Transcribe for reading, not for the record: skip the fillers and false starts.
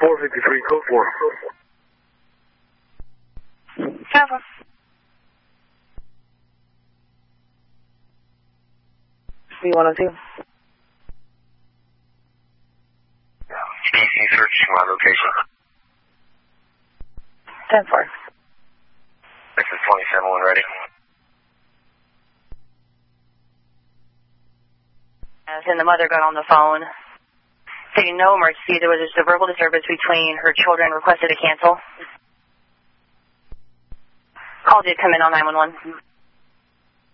453, code 4. Careful. B102. CDC searching my location. 10-4. This is 27 when ready. And the mother got on the phone. Saying no emergency. There was just a verbal disturbance between her children, requested to cancel. Call did come in on 911.